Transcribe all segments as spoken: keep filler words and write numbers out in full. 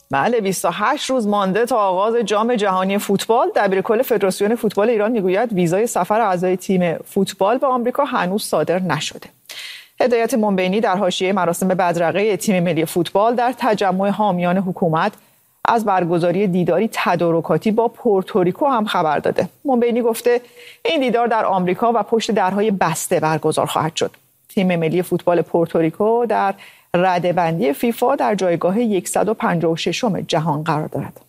بله، بیست و هشت روز مانده تا آغاز جام جهانی فوتبال. دبیرکل فدراسیون فوتبال ایران میگوید ویزای سفر اعضای تیم فوتبال به آمریکا هنوز صادر نشده. هدایت منبینی در حاشیه مراسم بدرقه تیم ملی فوتبال در تجمع حامیان حکومت از برگزاری دیداری تدارکاتی با پورتوریکو هم خبر داده. منبینی گفته این دیدار در آمریکا و پشت درهای بسته برگزار خواهد شد. تیم ملی فوتبال پورتوریکو در رده‌بندی فیفا در جایگاه صد و پنجاه و ششم جهان قرار دارد.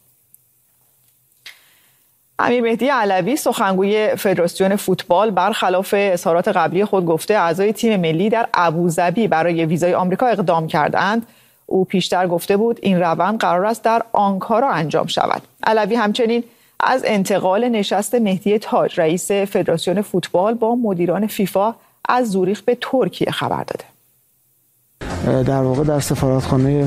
امیر مهدی علوی سخنگوی فدراسیون فوتبال برخلاف اظهارات قبلی خود گفته اعضای تیم ملی در ابوظبی برای ویزای آمریکا اقدام کردند. او پیشتر گفته بود این روند قرار است در آنکارا انجام شود. علوی همچنین از انتقال نشست مهدی تاج رئیس فدراسیون فوتبال با مدیران فیفا از زوریخ به ترکیه خبر داده. در واقع در سفارتخانه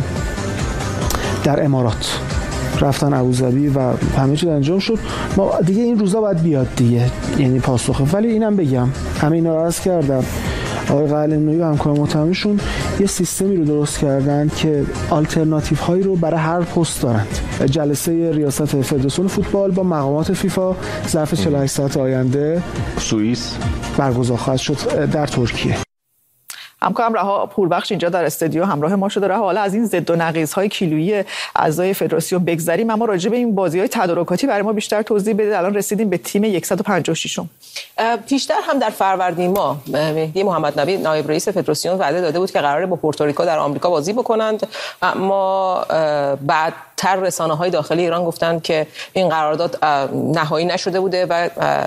در امارات رفتن ابوظبی و همه چیز انجام شد. ما دیگه این روزا باید بیاد دیگه، یعنی پاسخه. ولی اینم بگم همه اینا رو عرض کردم، آقای قلعه‌نویی و همکار محترمشون یه سیستمی رو درست کردن که آلترناتیو هایی رو برای هر پست دارند. جلسه ریاست فدراسیون فوتبال با مقامات فیفا ظرف چهل و هشت ساعت آینده سوئیس برگزار خواهد شد در ترکیه. همکارم رها پوربخش اینجا در استودیو همراه ما شده. رها، حالا از این ضد و نقیض‌های کیلویی اعضای فدراسیون بگذریم، اما راجع به این بازی‌های تدارکاتی برای ما بیشتر توضیح بدید. الان رسیدیم به تیم صد و پنجاه و شش. پیشتر هم در فروردین ماه مهدی محمد نبی نایب رئیس فدراسیون وعده داده بود که قراره با پورتوریکو در آمریکا بازی بکنند، اما بعد تر رسانه‌های داخلی ایران گفتند که این قرارداد نهایی نشده بوده و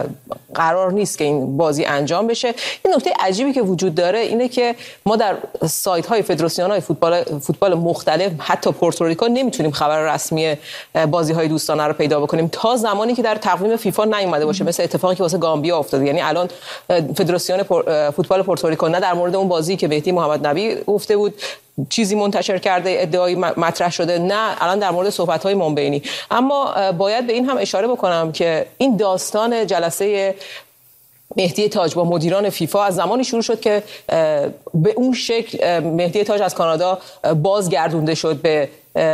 قرار نیست که این بازی انجام بشه. این نکته عجیبی که وجود داره اینه که ما در سایت‌های فدراسیون‌های فوتبال فوتبال مختلف حتی پورتوریکو نمیتونیم خبر رسمی بازی‌های دوستانه رو پیدا بکنیم تا زمانی که در تقویم فیفا نیومده باشه، مثل اتفاقی که واسه گامبیا افتاده. یعنی الان فدراسیون فوتبال پورتوریکو نه در مورد اون بازی که مهدی محمد نبی گفته بود چیزی منتشر کرده، ادعایی مطرح شده، نه الان در مورد صحبت‌های منبینی. اما باید به این هم اشاره بکنم که این داستان جلسه مهدی تاج با مدیران فیفا از زمانی شروع شد که به اون شکل مهدی تاج از کانادا بازگردونده شد به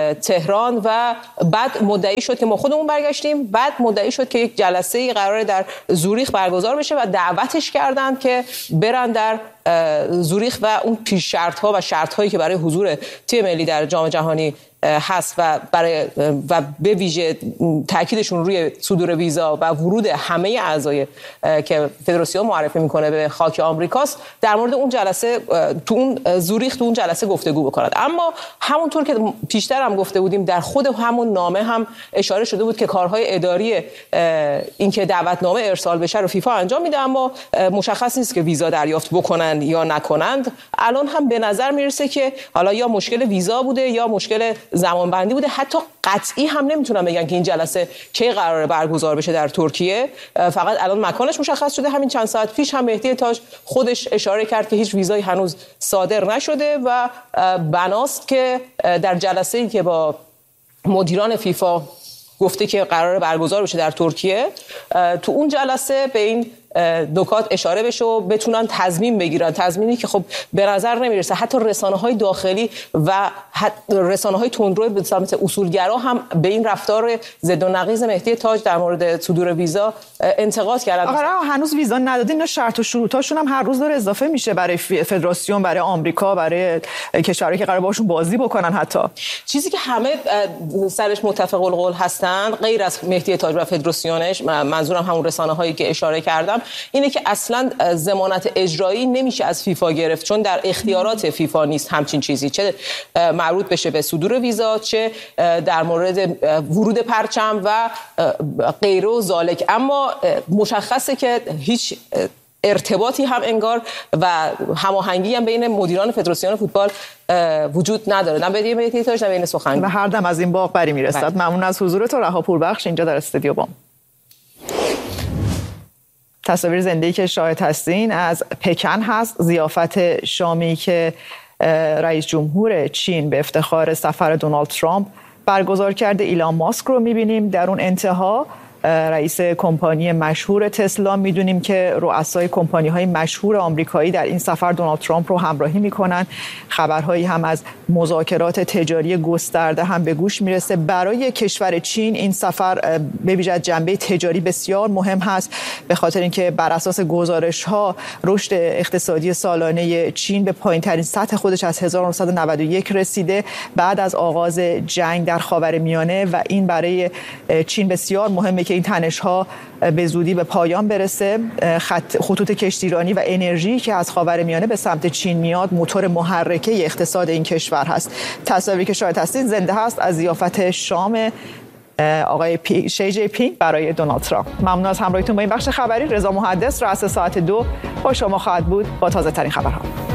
تهران و بعد مدعی شد که ما خودمون برگشتیم، بعد مدعی شد که یک جلسه قراره در زوریخ برگزار بشه و دعوتش کردند که برن در زوریخ و اون پیش شرط ها و شرط هایی که برای حضور تیم ملی در جام جهانی هست و برای و به ویژه تاکیدشون روی صدور ویزا و ورود همه اعضای که فدراسیون معرفی میکنه به خاک آمریکاست، در مورد اون جلسه تو اون زوریخ تو اون جلسه گفتگو بکنند. اما همونطور که پیشتر هم گفته بودیم در خود همون نامه هم اشاره شده بود که کارهای اداری اینکه دعوتنامه ارسال بشه رو فیفا انجام میده، اما مشخص نیست که ویزا دریافت بکنند یا نکنند. الان هم به نظر میرسه که حالا یا مشکل ویزا بوده یا مشکل زمانبندی بوده. حتی قطعی هم نمیتونن بگن که این جلسه کی قراره برگزار بشه در ترکیه، فقط الان مکانش مشخص شده. همین چند ساعت پیش هم مهدی تاج خودش اشاره کرد که هیچ ویزایی هنوز صادر نشده و بناست که در جلسه‌ای که با مدیران فیفا گفته که قراره برگزار بشه در ترکیه، تو اون جلسه به این نکات اشاره بشه و بتونن تضمین بگیرن، تضمینی که خب به نظر نمیرسه حتی رسانه‌های داخلی و رسانه‌های تندرو به سمت اصولگرا هم به این رفتار ضد و نقیض مهدی تاج در مورد صدور ویزا انتقاد کردن. آخه هنوز ویزا ندادین و شرط و شروطاشون هم هر روز داره اضافه میشه برای فدراسیون، برای آمریکا، برای کشورهایی که قرار باشون بازی بکنن. حتی چیزی که همه سرش متفق القول هستن غیر از مهدی تاج و فدراسیونش، منظورم همون رسانه‌هایی که اشاره کردم، اینه که اصلا ضمانت اجرایی نمیشه از فیفا گرفت، چون در اختیارات فیفا نیست همچین چیزی، چه مربوط بشه به صدور ویزا، چه در مورد ورود پرچم و غیره و ذالک. اما مشخصه که هیچ ارتباطی هم انگار و هماهنگی هم بین مدیران فدراسیون فوتبال وجود نداره، نه بین مهدی تاج نه بین سخنگوی. و هر دم از این باغ بری میرسد. ممنون از حضور تو رها پوربخش اینجا در استودیو بام. تصاویر زنده‌ای که شاهد هستین از پکن هست، ضیافت شامی که رئیس جمهور چین به افتخار سفر دونالد ترامپ برگزار کرده ایلان ماسک رو می‌بینیم. در اون انتها رئیس کمپانی مشهور تسلا. میدونیم که رؤسای کمپانی‌های مشهور آمریکایی در این سفر دونالد ترامپ رو همراهی میکنن. خبرهایی هم از مذاکرات تجاری گسترده هم به گوش میرسه. برای کشور چین این سفر به ویژه جنبه تجاری بسیار مهم هست، به خاطر اینکه بر اساس گزارش‌ها رشد اقتصادی سالانه چین به پایین‌ترین سطح خودش از هزار و نهصد و نود و یک رسیده بعد از آغاز جنگ در خاورمیانه و این برای چین بسیار مهمه که این تنش‌ها به زودی به پایان برسه. خط خطوط کشتیرانی و انرژی که از خاورمیانه به سمت چین میاد موتور محرکه اقتصاد این کشور هست. تصاویری که شاهد هستید زنده هست از ضیافت شام آقای پی شی جی پینگ برای دونالد ترامپ. ممنون از همراهیتون با این بخش خبری. رضا محدث رأس ساعت دو با شما خواهد بود با تازه ترین خبرها.